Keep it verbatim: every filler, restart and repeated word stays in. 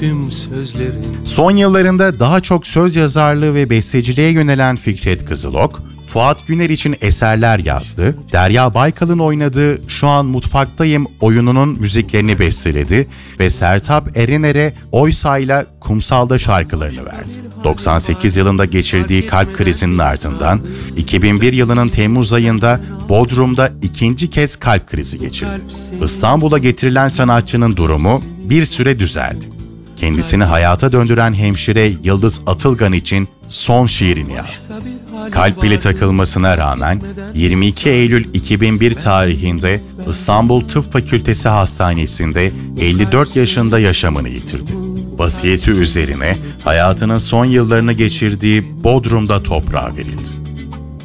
düştüm sözlerin. Son yıllarında daha çok söz yazarlığı ve besteciliğe yönelen Fikret Kızılok, Fuat Güner için eserler yazdı, Derya Baykal'ın oynadığı Şu An Mutfaktayım oyununun müziklerini besteledi ve Sertab Erener'e Oysa'yla Kumsal'da şarkılarını verdi. doksan sekiz yılında geçirdiği kalp krizinin ardından iki bin bir yılının Temmuz ayında Bodrum'da ikinci kez kalp krizi geçirdi. İstanbul'a getirilen sanatçının durumu bir süre düzeldi. Kendisini hayata döndüren hemşire Yıldız Atılgan için son şiirini yazdı. Kalp pili takılmasına rağmen yirmi iki Eylül iki bin bir tarihinde İstanbul Tıp Fakültesi Hastanesi'nde elli dört yaşında yaşamını yitirdi. Vasiyeti üzerine hayatının son yıllarını geçirdiği Bodrum'da toprağa verildi.